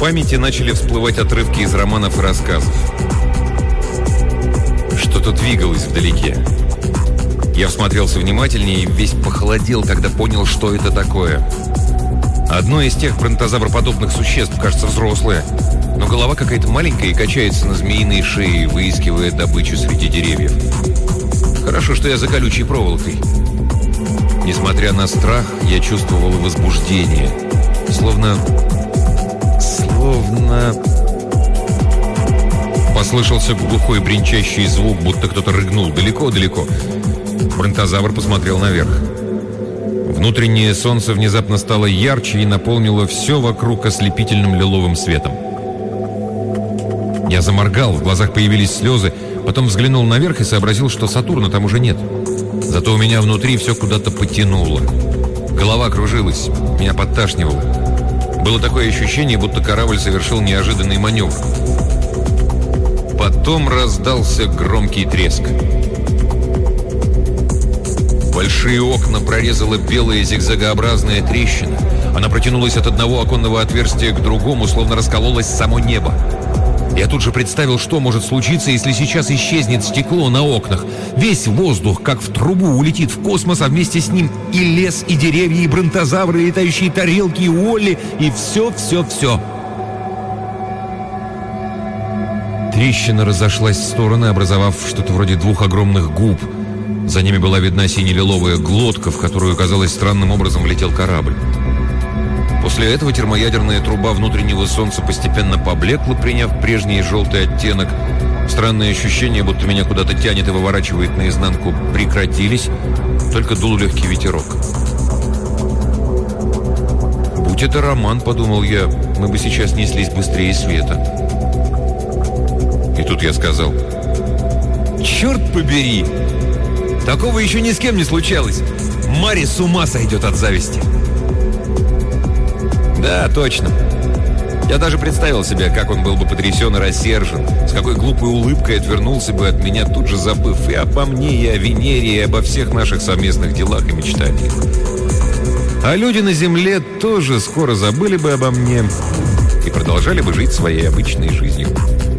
памяти начали всплывать отрывки из романов и рассказов. Что-то двигалось вдалеке. Я всмотрелся внимательнее и весь похолодел, когда понял, что это такое. Одно из тех бронтозавроподобных существ, кажется, взрослое, но голова какая-то маленькая и качается на змеиной шее, выискивая добычу среди деревьев. Хорошо, что я за колючей проволокой. Несмотря на страх, я чувствовал возбуждение. Словно... Послышался глухой бренчащий звук, будто кто-то рыгнул далеко-далеко. Бронтозавр посмотрел наверх. Внутреннее солнце внезапно стало ярче и наполнило все вокруг ослепительным лиловым светом. Я заморгал, в глазах появились слезы, потом взглянул наверх и сообразил, что Сатурна там уже нет. Зато у меня внутри все куда-то потянуло. Голова кружилась, меня подташнивало. Было такое ощущение, будто корабль совершил неожиданный маневр. Потом раздался громкий треск. Большие окна прорезала белая зигзагообразная трещина. Она протянулась от одного оконного отверстия к другому, словно раскололось само небо. Я тут же представил, что может случиться, если сейчас исчезнет стекло на окнах. Весь воздух, как в трубу, улетит в космос, а вместе с ним и лес, и деревья, и бронтозавры, и летающие тарелки, и Уолли, и все. Трещина разошлась в стороны, образовав что-то вроде двух огромных губ. За ними была видна сине-лиловая глотка, в которую, казалось, странным образом влетел корабль. После этого термоядерная труба внутреннего солнца постепенно поблекла, приняв прежний желтый оттенок. Странные ощущения, будто меня куда-то тянет и выворачивает наизнанку, прекратились, только дул легкий ветерок. «Будь это роман, — подумал я, — мы бы сейчас неслись быстрее света». И тут я сказал: «Черт побери! Такого еще ни с кем не случалось! Мари с ума сойдет от зависти!» Да, точно. Я даже представил себе, как он был бы потрясен и рассержен, с какой глупой улыбкой отвернулся бы от меня, тут же забыв и обо мне, и о Венере, и обо всех наших совместных делах и мечтаниях. А люди на Земле тоже скоро забыли бы обо мне и продолжали бы жить своей обычной жизнью.